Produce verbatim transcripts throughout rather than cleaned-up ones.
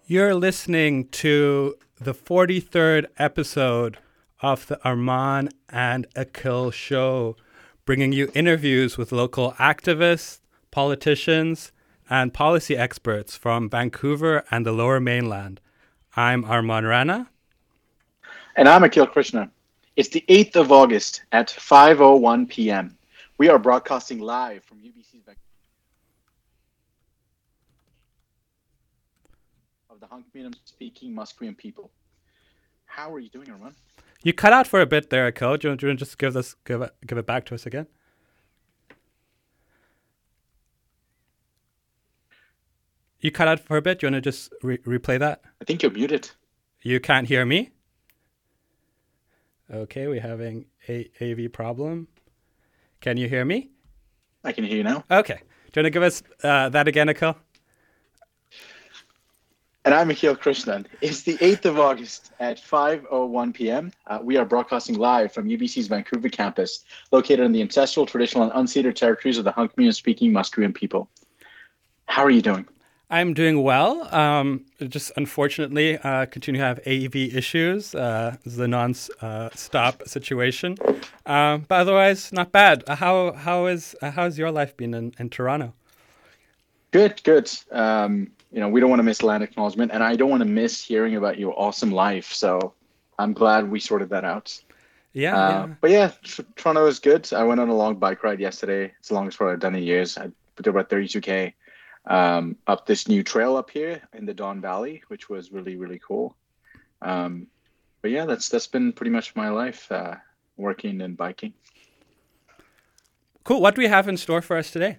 You're listening to the forty-third episode of the Arman and Akhil show, bringing you interviews with local activists, politicians, and policy experts from Vancouver and the Lower Mainland. I'm Arman Rana. And I'm Akhil Krishna. It's the eighth of August at five oh one p.m. We are broadcasting live from U B C's Vancouver of the Hunkaminam speaking Musqueam people. How are you doing, Arman? You cut out for a bit there, Akhil. Do you, do you want to just give this, give it, give it back to us again? You cut out for a bit. Do you want to just re- replay that? I think you're muted. You can't hear me? Okay, we're having a A V problem. Can you hear me? I can hear you now. Okay. Do you want to give us uh, that again, Akhil? And I'm Akhil Krishnan. It's the eighth of August at five oh one p.m. Uh, we are broadcasting live from U B C's Vancouver campus, located in the ancestral, traditional, and unceded territories of the Hunkaminam speaking Musqueam people. How are you doing? I'm doing well. Um, just unfortunately, uh, continue to have A V issues. Uh, this is a non-stop uh, situation, uh, but otherwise not bad. Uh, how how is uh, how's your life been in, in Toronto? Good, good. Um, you know, we don't want to miss land acknowledgement, and I don't want to miss hearing about your awesome life. So I'm glad we sorted that out. Yeah, uh, yeah. But yeah, tr- Toronto is good. I went on a long bike ride yesterday. It's the longest ride I've done in years. I did about thirty-two K. Um, up this new trail up here in the Don Valley, which was really, really cool. Um, but yeah, that's that's been pretty much my life, uh, working and biking. Cool. What do we have in store for us today?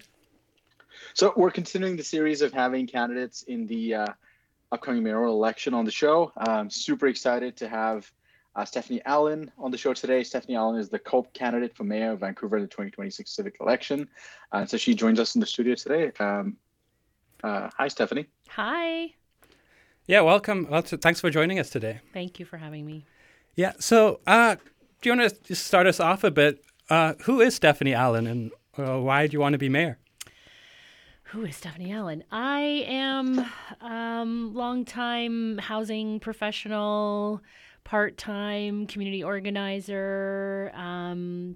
So we're continuing the series of having candidates in the uh, upcoming mayoral election on the show. I'm super excited to have uh, Stephanie Allen on the show today. Stephanie Allen is the COPE candidate for mayor of Vancouver in the twenty twenty-six civic election. Uh, so she joins us in the studio today. Um, Uh, hi, Stephanie. Hi. Yeah, welcome. Well, so thanks for joining us today. Thank you for having me. Yeah, so uh, do you want to just start us off a bit? Uh, who is Stephanie Allen, and uh, why do you want to be mayor? Who is Stephanie Allen? I am um, longtime housing professional, part-time community organizer, um,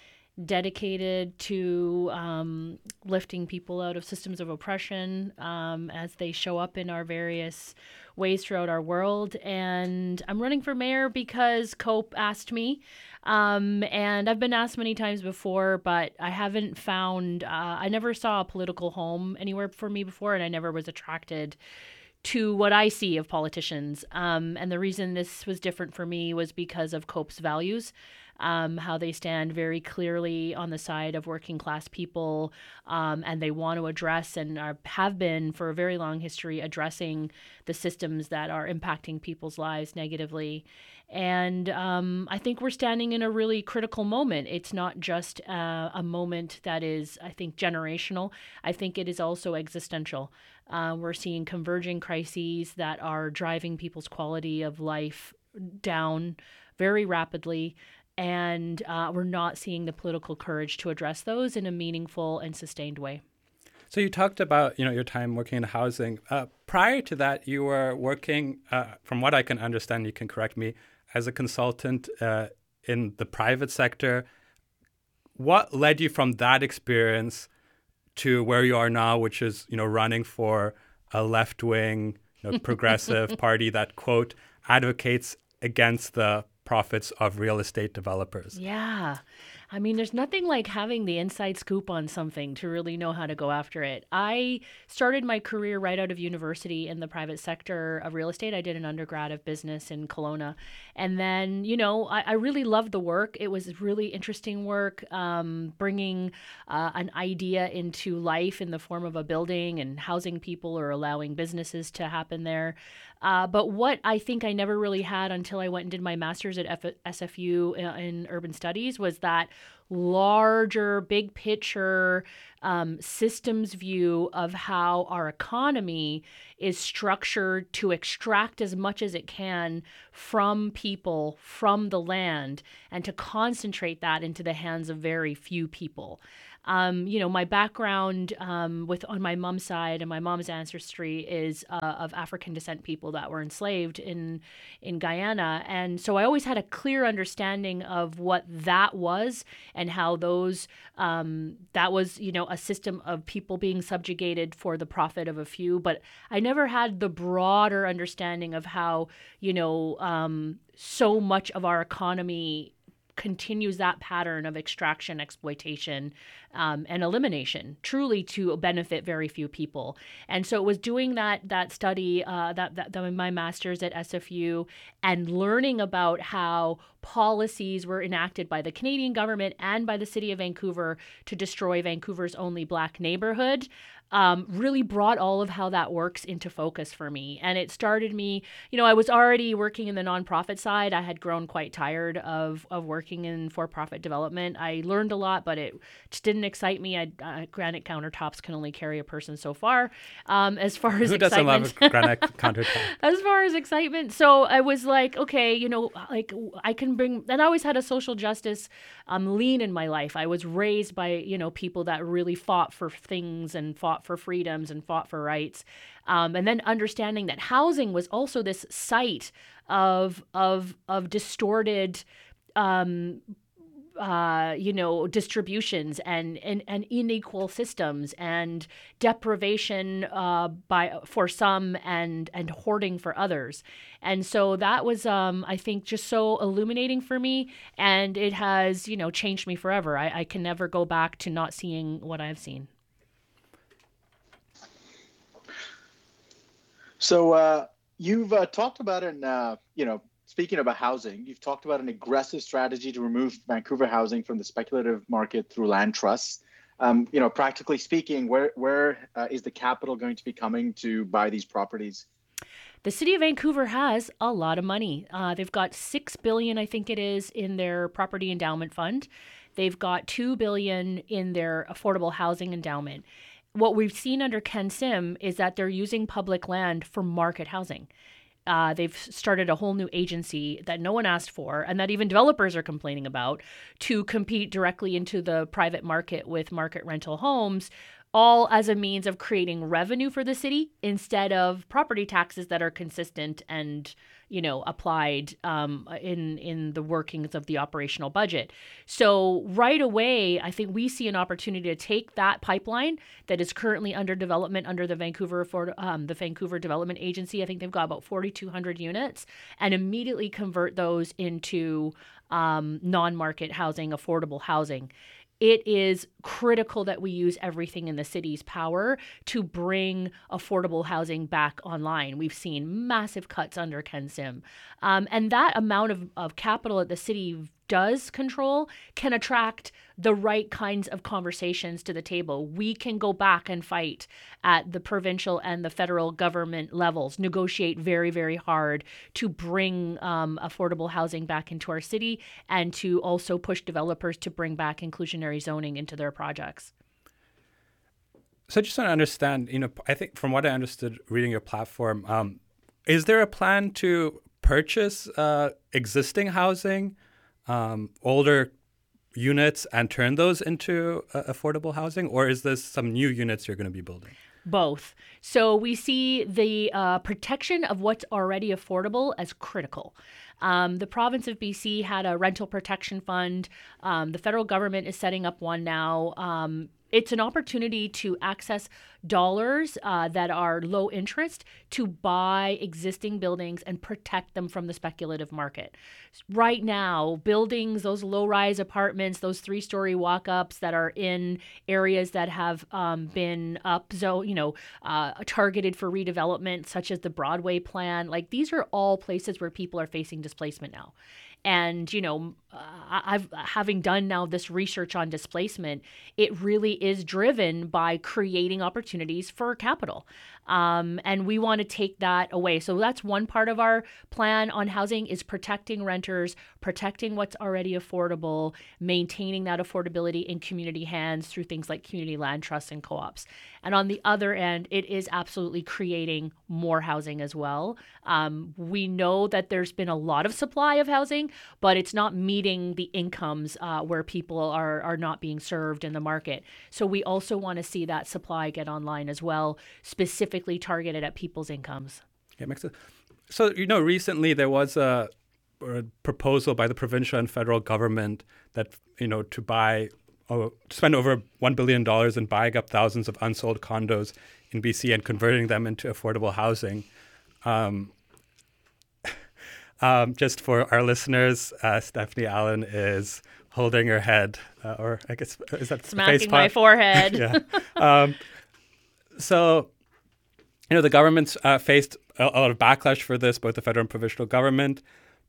dedicated to um, lifting people out of systems of oppression um, as they show up in our various ways throughout our world. And I'm running for mayor because COPE asked me. Um, and I've been asked many times before, but I haven't found, uh, I never saw a political home anywhere for me before, and I never was attracted to what I see of politicians. Um, and the reason this was different for me was because of COPE's values. Um, how they stand very clearly on the side of working class people, um, and they want to address and are, have been for a very long history addressing the systems that are impacting people's lives negatively. And um, I think we're standing in a really critical moment. It's not just uh, a moment that is, I think, generational. I think it is also existential. Uh, we're seeing converging crises that are driving people's quality of life down very rapidly. And uh, we're not seeing the political courage to address those in a meaningful and sustained way. So you talked about, you know, your time working in housing. Uh, prior to that, you were working, uh, from what I can understand, you can correct me, as a consultant uh, in the private sector. What led you from that experience to where you are now, which is, you know, running for a left-wing, you know, progressive party that, quote, advocates against the profits of real estate developers? Yeah. I mean, there's nothing like having the inside scoop on something to really know how to go after it. I started my career right out of university in the private sector of real estate. I did an undergrad of business in Kelowna. And then, you know, I, I really loved the work. It was really interesting work, um, bringing uh, an idea into life in the form of a building and housing people or allowing businesses to happen there. Uh, but what I think I never really had until I went and did my master's at F- S F U in, in urban studies was that larger, big picture um, systems view of how our economy is structured to extract as much as it can from people, from the land, and to concentrate that into the hands of very few people. Um, you know, my background um, with on my mom's side and my mom's ancestry is uh, of African descent people that were enslaved in in Guyana, and so I always had a clear understanding of what that was and how those um, that was you know a system of people being subjugated for the profit of a few, but I never had the broader understanding of how you know um, so much of our economy continues that pattern of extraction, exploitation, um, and elimination, truly to benefit very few people. And so it was doing that that study, uh, that, that, that my master's at S F U, and learning about how policies were enacted by the Canadian government and by the city of Vancouver to destroy Vancouver's only Black neighborhood. Um, really brought all of how that works into focus for me. And it started me, you know, I was already working in the nonprofit side. I had grown quite tired of of working in for-profit development. I learned a lot, but it just didn't excite me. I, uh, granite countertops can only carry a person so far. Um, as far as Who excitement, doesn't love a granite countertop? As far as excitement, so I was like, okay, you know, like I can bring, and I always had a social justice um, lean in my life. I was raised by, you know, people that really fought for things and fought for freedoms and fought for rights. Um, and then understanding that housing was also this site of, of, of distorted, um, uh, you know, distributions and, and, and unequal systems and deprivation uh, by for some and and hoarding for others. And so that was, um, I think, just so illuminating for me. And it has, you know, changed me forever. I, I can never go back to not seeing what I've seen. So uh, you've uh, talked about an, uh, you know, speaking about housing, you've talked about an aggressive strategy to remove Vancouver housing from the speculative market through land trusts. Um, you know, practically speaking, where where uh, is the capital going to be coming to buy these properties? The city of Vancouver has a lot of money. Uh, they've got six billion dollars, I think it is, in their property endowment fund. They've got two billion dollars in their affordable housing endowment. What we've seen under Ken Sim is that they're using public land for market housing. Uh, they've started a whole new agency that no one asked for and that even developers are complaining about to compete directly into the private market with market rental homes, all as a means of creating revenue for the city instead of property taxes that are consistent and, you know, applied um, in in the workings of the operational budget. So right away, I think we see an opportunity to take that pipeline that is currently under development under the Vancouver Afford- um, the Vancouver Development Agency. I think they've got about forty-two hundred units, and immediately convert those into um, non-market housing, affordable housing. It is critical that we use everything in the city's power to bring affordable housing back online. We've seen massive cuts under Ken Sim. Um, and that amount of, of capital that the city does control can attract the right kinds of conversations to the table. We can go back and fight at the provincial and the federal government levels, negotiate very, very hard to bring um, affordable housing back into our city and to also push developers to bring back inclusionary zoning into their projects. So just want to understand, you know, I think from what I understood reading your platform, um, is there a plan to purchase uh, existing housing, um, older units, and turn those into uh, affordable housing? Or is this some new units you're going to be building? Both. So we see the uh, protection of what's already affordable as critical. Um, the province of B C had a rental protection fund. Um, the federal government is setting up one now. Um, it's an opportunity to access dollars uh, that are low interest to buy existing buildings and protect them from the speculative market. Right now, buildings, those low-rise apartments, those three-story walk-ups that are in areas that have um, been up, so you know, uh, targeted for redevelopment, such as the Broadway plan, like these are all places where people are facing displacement now. And, you know, I've having done now this research on displacement, it really is driven by creating opportunities for capital. Um, and we want to take that away. So that's one part of our plan on housing is protecting renters, protecting what's already affordable, maintaining that affordability in community hands through things like community land trusts and co-ops. And on the other end, it is absolutely creating more housing as well. Um, we know that there's been a lot of supply of housing, but it's not meeting the incomes uh, where people are, are not being served in the market. So we also want to see that supply get online as well, specifically targeted at people's incomes. Yeah, makes sense. So, you know, recently there was a, a proposal by the provincial and federal government that, you know, to buy Oh, to spend over one billion dollars in buying up thousands of unsold condos in B C and converting them into affordable housing. Um, um, just for our listeners, uh, Stephanie Allen is holding her head, uh, or I guess, is that smacking face my forehead. yeah. Um, so, you know, the government's uh, faced a, a lot of backlash for this, both the federal and provincial government.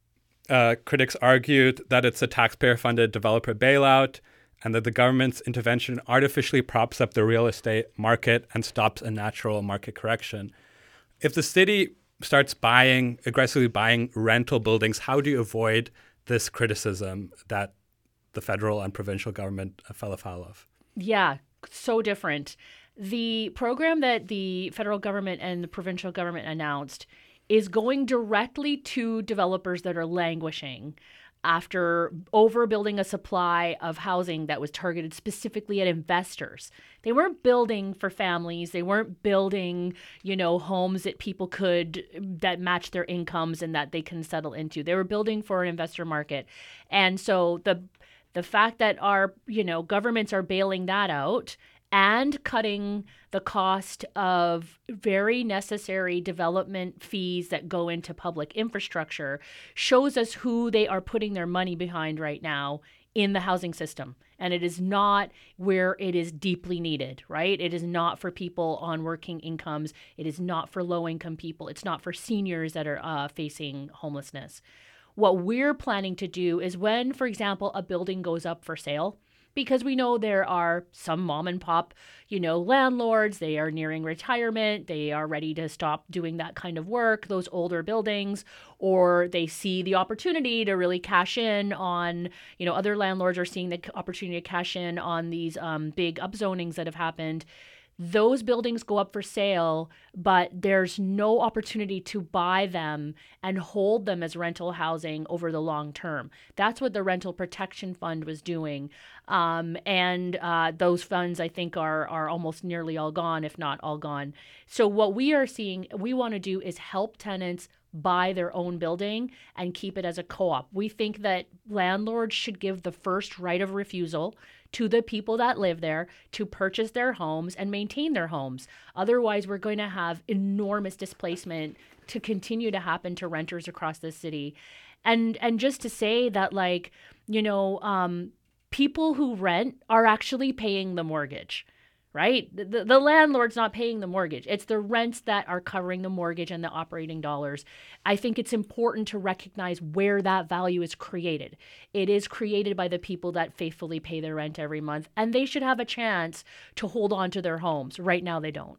Uh, critics argued that it's a taxpayer-funded developer bailout, and that the government's intervention artificially props up the real estate market and stops a natural market correction. If the city starts buying, aggressively buying rental buildings, how do you avoid this criticism that the federal and provincial government fell afoul of? Yeah, so different. The program that the federal government and the provincial government announced is going directly to developers that are languishing after overbuilding a supply of housing that was targeted specifically at investors. They weren't building for families. They weren't building, you know, homes that people could, that match their incomes and that they can settle into. They were building for an investor market. And so the the fact that our, you know, governments are bailing that out and cutting the cost of very necessary development fees that go into public infrastructure shows us who they are putting their money behind right now in the housing system. And it is not where it is deeply needed, right? It is not for people on working incomes. It is not for low-income people. It's not for seniors that are uh, facing homelessness. What we're planning to do is when, for example, a building goes up for sale, because we know there are some mom and pop, you know, landlords, they are nearing retirement, they are ready to stop doing that kind of work, those older buildings, or they see the opportunity to really cash in on, you know, other landlords are seeing the opportunity to cash in on these um, big upzonings that have happened. Those buildings go up for sale, but there's no opportunity to buy them and hold them as rental housing over the long term. That's what the Rental Protection Fund was doing. Um, and uh, those funds, I think, are are almost nearly all gone, if not all gone. So what we are seeing, we want to do is help tenants buy their own building and keep it as a co-op. We think that landlords should give the first right of refusal to the people that live there to purchase their homes and maintain their homes. Otherwise, we're going to have enormous displacement to continue to happen to renters across the city. And and just to say that, like, you know, um, people who rent are actually paying the mortgage, right? The, the landlord's not paying the mortgage. It's the rents that are covering the mortgage and the operating dollars. I think it's important to recognize where that value is created. It is created by the people that faithfully pay their rent every month, and they should have a chance to hold on to their homes. Right now, they don't.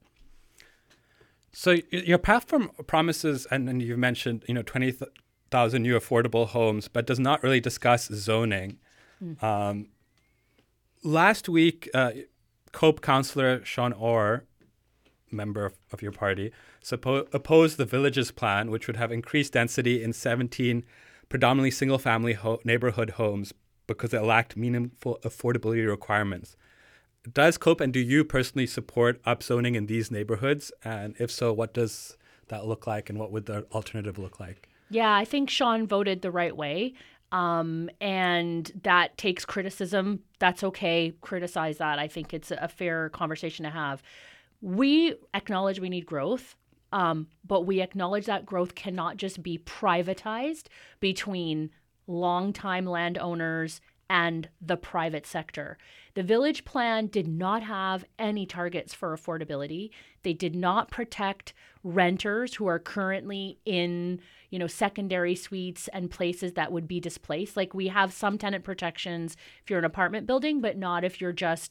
So your platform promises, and, and you've mentioned, you know, twenty thousand new affordable homes, but does not really discuss zoning. Mm. Um, last week, uh, COPE councillor Sean Orr, member of, of your party, suppo- opposed the Villages plan, which would have increased density in seventeen predominantly single-family ho- neighborhood homes because it lacked meaningful affordability requirements. Does COPE and do you personally support upzoning in these neighborhoods? And if so, what does that look like and what would the alternative look like? Yeah, I think Sean voted the right way. Um, and that takes criticism. That's okay. Criticize that. I think it's a fair conversation to have. We acknowledge we need growth, um, but we acknowledge that growth cannot just be privatized between longtime landowners and the private sector. The Village Plan did not have any targets for affordability. They did not protect renters who are currently in, you know, secondary suites and places that would be displaced. Like, we have some tenant protections if you're an apartment building, but not if you're just,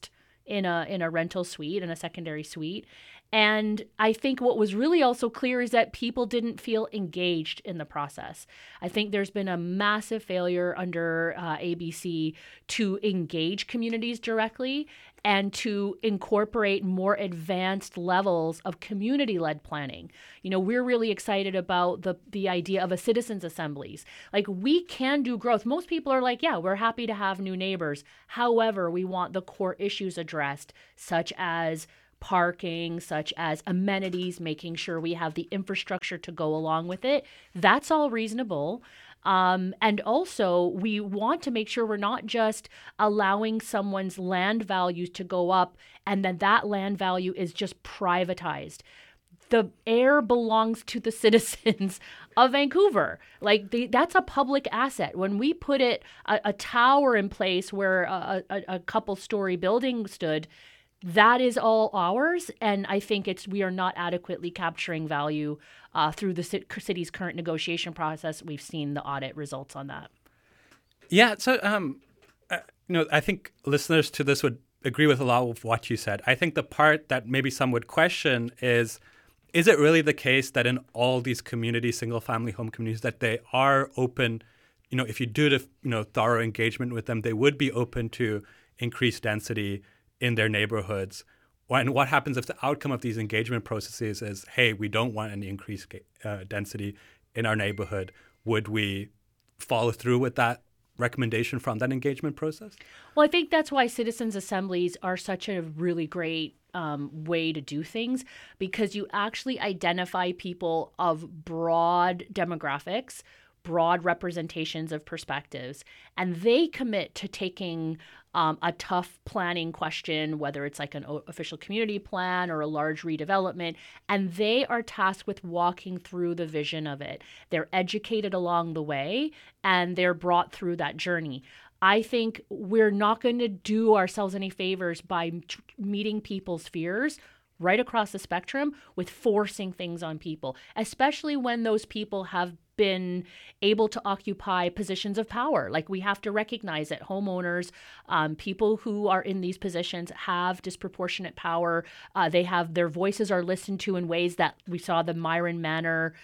in a in a rental suite, in a secondary suite. And I think what was really also clear is that people didn't feel engaged in the process. I think there's been a massive failure under uh, A B C to engage communities directly and to incorporate more advanced levels of community-led planning. You know, we're really excited about the the idea of a citizens' assemblies. Like, we can do growth. Most people are like, yeah, we're happy to have new neighbors. However, we want the core issues addressed, such as parking, such as amenities, making sure we have the infrastructure to go along with it. That's all reasonable. Um, and also, we want to make sure we're not just allowing someone's land values to go up and then that land value is just privatized. The air belongs to the citizens of Vancouver. Like, the, that's a public asset. When we put it a, a tower in place where a, a, a couple story building stood, that is all ours, and I think it's we are not adequately capturing value uh, through the city's current negotiation process. We've seen the audit results on that. Yeah, so um, uh, you know, I think listeners to this would agree with a lot of what you said. I think the part that maybe some would question is, is it really the case that in all these community single-family home communities that they are open, you know, if you do the you know thorough engagement with them, they would be open to increased density in their neighborhoods? And what happens if the outcome of these engagement processes is, hey, we don't want any increased uh, density in our neighborhood? Would we follow through with that recommendation from that engagement process? Well, I think that's why citizens' assemblies are such a really great um, way to do things, because you actually identify people of broad demographics, broad representations of perspectives, and they commit to taking um, a tough planning question, whether it's like an o- official community plan or a large redevelopment, and they are tasked with walking through the vision of it. They're educated along the way, and they're brought through that journey. I think we're not going to do ourselves any favors by t- meeting people's fears right across the spectrum with forcing things on people, especially when those people have been able to occupy positions of power. Like, we have to recognize that homeowners, um, people who are in these positions have disproportionate power. Uh, they have, their voices are listened to in ways that we saw the Myron Manor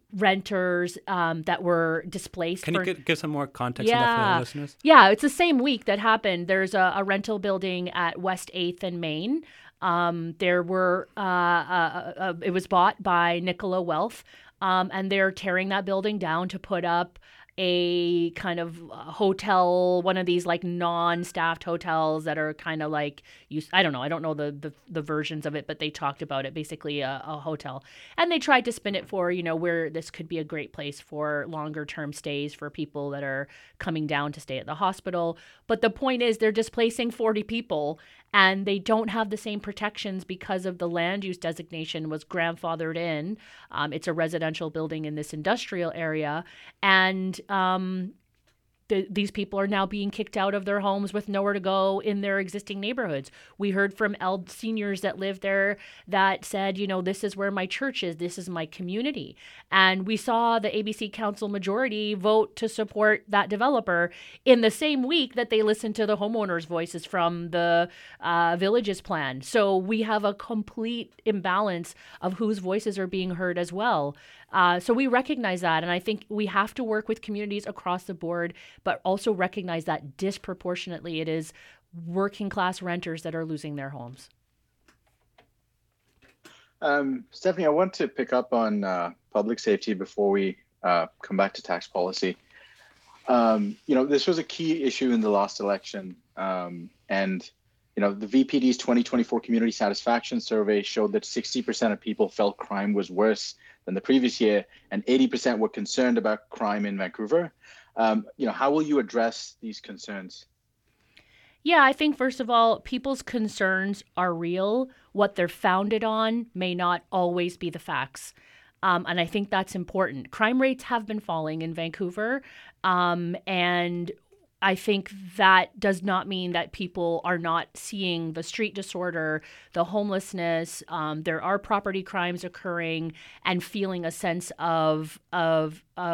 renters um, that were displaced. Can for, you give, give some more context yeah, on that for the listeners? Yeah, it's the same week that happened. There's a, a rental building at West eighth and Main. Um, there were, uh, uh, uh, it was bought by Nicola Wealth, um, and they're tearing that building down to put up a kind of hotel, one of these like non-staffed hotels that are kind of like, you, I don't know, I don't know the, the the versions of it, but they talked about it, basically a, a hotel. And they tried to spin it for, you know, where this could be a great place for longer term stays for people that are coming down to stay at the hospital. But the point is, they're displacing forty people, and they don't have the same protections because of the land use designation was grandfathered in. Um, it's a residential building in this industrial area. And um, the, these people are now being kicked out of their homes with nowhere to go in their existing neighborhoods. We heard from el- seniors that live there that said, you know, this is where my church is. This is my community. And we saw the A B C Council majority vote to support that developer in the same week that they listened to the homeowners' voices from the uh, Villages Plan. So we have a complete imbalance of whose voices are being heard as well. Uh, so we recognize that, and I think we have to work with communities across the board, but also recognize that disproportionately it is working class renters that are losing their homes. Um, Stephanie, I want to pick up on uh, public safety before we uh, come back to tax policy. Um, you know, this was a key issue in the last election, um, and you know, the V P D's twenty twenty-four Community Satisfaction Survey showed that sixty percent of people felt crime was worse than the previous year, and eighty percent were concerned about crime in Vancouver. Um, you know, how will you address these concerns? Yeah, I think, first of all, people's concerns are real. What they're founded on may not always be the facts. Um, and I think that's important. Crime rates have been falling in Vancouver. Um, and I think that does not mean that people are not seeing the street disorder, the homelessness. Um, there are property crimes occurring, and feeling a sense of of of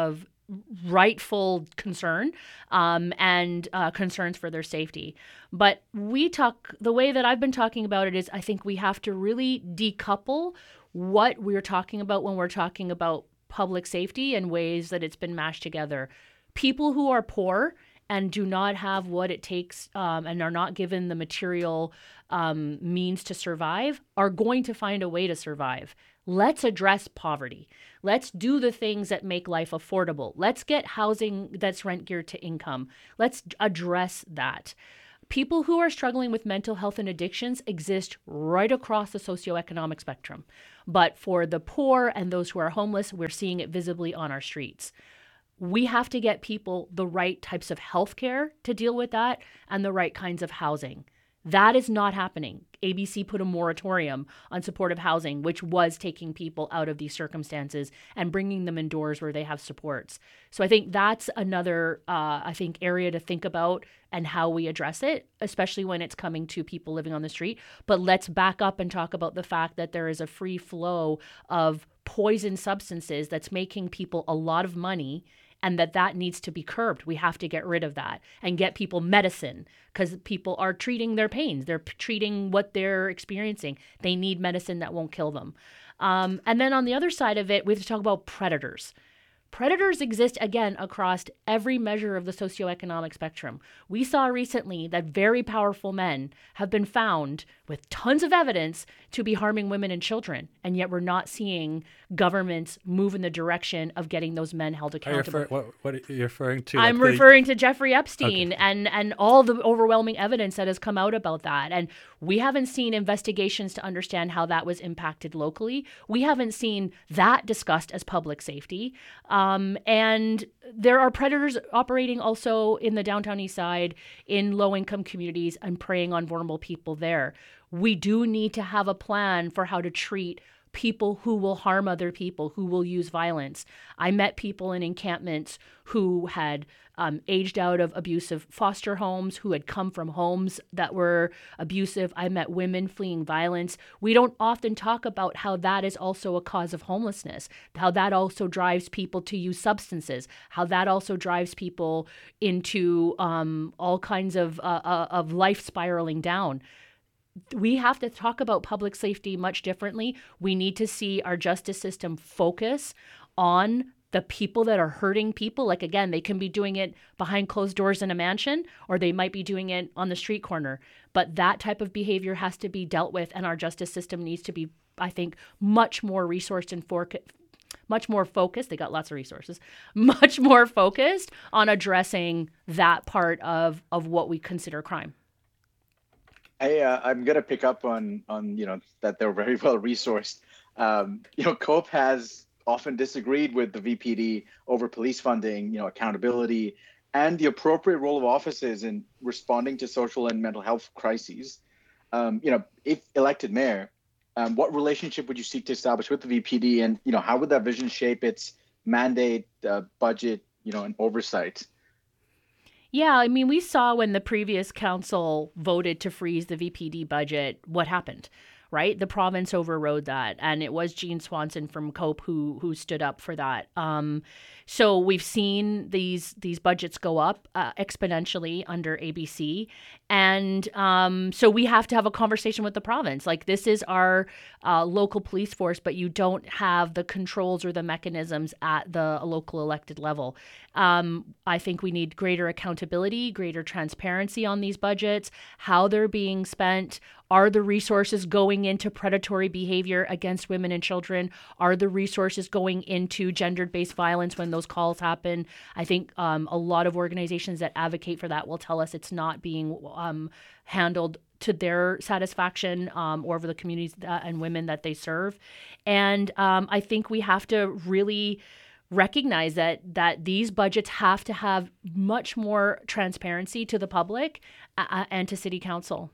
rightful concern um, and uh, concerns for their safety. But we talk, the way that I've been talking about it is I think we have to really decouple what we're talking about when we're talking about public safety in ways that it's been mashed together. People who are poor and do not have what it takes um, and are not given the material um, means to survive are going to find a way to survive. Let's address poverty. Let's do the things that make life affordable. Let's get housing that's rent geared to income. Let's address that. People who are struggling with mental health and addictions exist right across the socioeconomic spectrum. But for the poor and those who are homeless, we're seeing it visibly on our streets. We have to get people the right types of health care to deal with that and the right kinds of housing. That is not happening. A B C put a moratorium on supportive housing, which was taking people out of these circumstances and bringing them indoors where they have supports. So I think that's another, uh, I think, area to think about and how we address it, especially when it's coming to people living on the street. But let's back up and talk about the fact that there is a free flow of poison substances that's making people a lot of money, and that that needs to be curbed. We have to get rid of that and get people medicine, because people are treating their pains. They're p- treating what they're experiencing. They need medicine that won't kill them. Um, and then on the other side of it, we have to talk about predators. Predators exist, again, across every measure of the socioeconomic spectrum. We saw recently that very powerful men have been found with tons of evidence to be harming women and children, and yet we're not seeing governments move in the direction of getting those men held accountable. Are you refer- what, what are you referring to? I'm like the- referring to Jeffrey Epstein Okay. and, and all the overwhelming evidence that has come out about that. And we haven't seen investigations to understand how that was impacted locally. We haven't seen that discussed as public safety. Um, and there are predators operating also in the downtown east side, in low-income communities, and preying on vulnerable people there. We do need to have a plan for how to treat people who will harm other people, who will use violence. I met people in encampments who had um, aged out of abusive foster homes, who had come from homes that were abusive. I met women fleeing violence. We don't often talk about how that is also a cause of homelessness, how that also drives people to use substances, how that also drives people into um, all kinds of, uh, uh, of life spiraling down. We have to talk about public safety much differently. We need to see our justice system focus on the people that are hurting people. Like, again, they can be doing it behind closed doors in a mansion, or they might be doing it on the street corner. But that type of behavior has to be dealt with, and our justice system needs to be, I think, much more resourced and for, much more focused. They got lots of resources, much more focused on addressing that part of, of what we consider crime. I, uh, I'm going to pick up on, on, you know, that they're very well resourced. Um, you know, COPE has often disagreed with the V P D over police funding, you know, accountability, and the appropriate role of offices in responding to social and mental health crises. Um, you know, if elected mayor, um, what relationship would you seek to establish with the V P D, and, you know, how would that vision shape its mandate, uh, budget, you know, and oversight? Yeah, I mean, we saw when the previous council voted to freeze the V P D budget, what happened, right? The province overrode that, and it was Jean Swanson from COPE who who stood up for that. Um, so we've seen these these budgets go up uh, exponentially under A B C, and um, so we have to have a conversation with the province. Like, this is our uh, local police force, but you don't have the controls or the mechanisms at the local elected level. Um, I think we need greater accountability, greater transparency on these budgets, how they're being spent. Are the resources going into predatory behavior against women and children? Are the resources going into gender-based violence when those calls happen? I think um, a lot of organizations that advocate for that will tell us it's not being um, handled to their satisfaction um, or for the communities that, and women that they serve. And um, I think we have to really recognize that that these budgets have to have much more transparency to the public uh, and to City Council.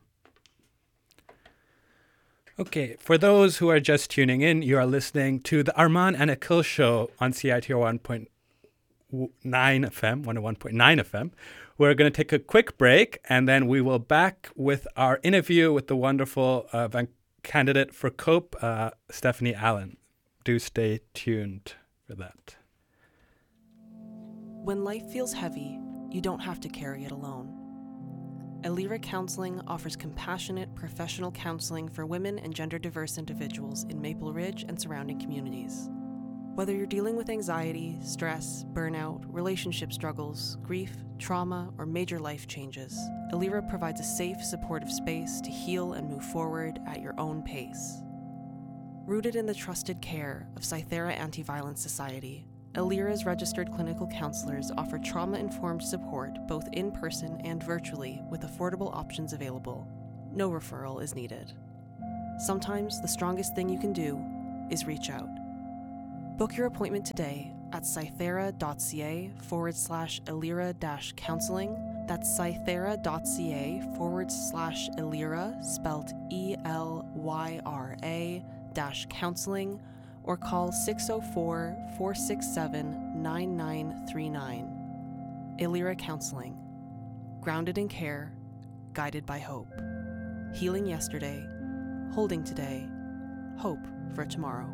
Okay, for those who are just tuning in, you are listening to the Arman and Akil Show on C I T R one point nine F M, one oh one point nine F M. We're going to take a quick break, and then we will back with our interview with the wonderful uh, candidate for COPE, uh, Stephanie Allen. Do stay tuned for that. When life feels heavy, you don't have to carry it alone. Elira Counseling offers compassionate, professional counseling for women and gender-diverse individuals in Maple Ridge and surrounding communities. Whether you're dealing with anxiety, stress, burnout, relationship struggles, grief, trauma, or major life changes, Elira provides a safe, supportive space to heal and move forward at your own pace. Rooted in the trusted care of Cythera Anti-Violence Society, Elira's registered clinical counselors offer trauma-informed support both in person and virtually with affordable options available. No referral is needed. Sometimes the strongest thing you can do is reach out. Book your appointment today at cythera.ca forward slash Elira dash counseling. That's cythera.ca forward slash Elira, spelled E L Y R A dash counseling, or call six oh four, four six seven, nine nine three nine. Elira Counseling. Grounded in care, guided by hope. Healing yesterday, holding today, hope for tomorrow.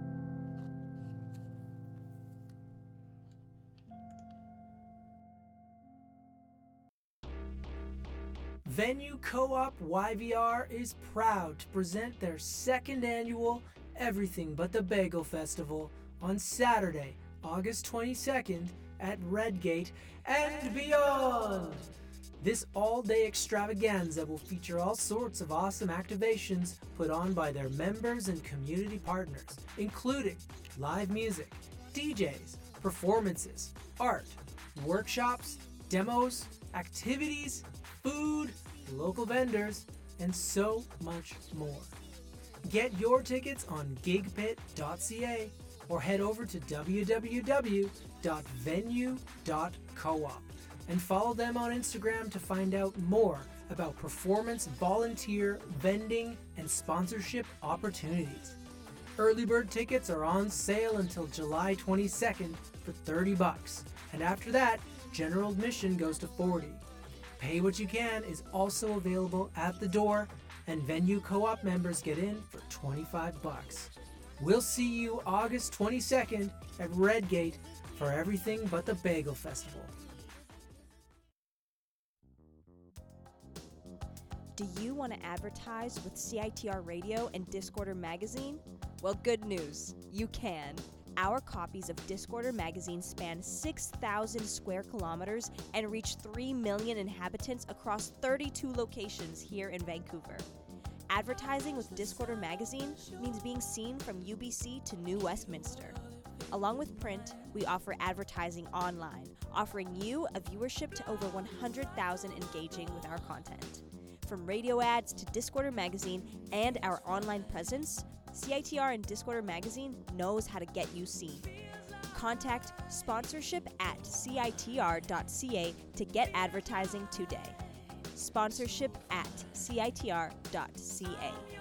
Venue Co-op Y V R is proud to present their second annual Everything But the Bagel Festival on Saturday, August twenty-second at Redgate and beyond. This all-day extravaganza will feature all sorts of awesome activations put on by their members and community partners, including live music, D Js, performances, art, workshops, demos, activities, food, local vendors, and so much more. Get your tickets on gig pit dot c a or head over to w w w dot venue dot coop and follow them on Instagram to find out more about performance, volunteer, vending, and sponsorship opportunities. Early bird tickets are on sale until July twenty-second for thirty bucks, and after that, general admission goes to forty. Pay What You Can is also available at the door, and Venue Co-op members get in for twenty-five bucks. We'll see you August twenty-second at Redgate for Everything But the Bagel Festival. Do you want to advertise with C I T R Radio and Discorder Magazine? Well, good news, you can. Our copies of Discorder Magazine span six thousand square kilometers and reach three million inhabitants across thirty-two locations here in Vancouver. Advertising with Discorder Magazine means being seen from U B C to New Westminster. Along with print, we offer advertising online, offering you a viewership to over one hundred thousand engaging with our content. From radio ads to Discorder Magazine and our online presence, C I T R and Discorder Magazine knows how to get you seen. Contact sponsorship at c i t r dot c a to get advertising today. Sponsorship at c i t r dot c a.